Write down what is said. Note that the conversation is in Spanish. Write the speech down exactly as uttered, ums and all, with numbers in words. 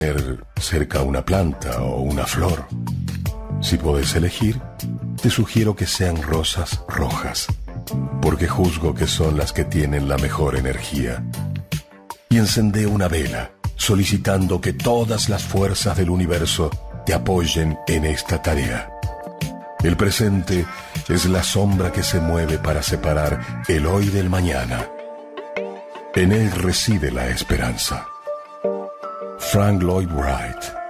tener cerca una planta o una flor. Si podés elegir, te sugiero que sean rosas rojas, porque juzgo que son las que tienen la mejor energía. Y encendé una vela, solicitando que todas las fuerzas del universo te apoyen en esta tarea. El presente es la sombra que se mueve para separar el hoy del mañana. En él reside la esperanza. Frank Lloyd Wright.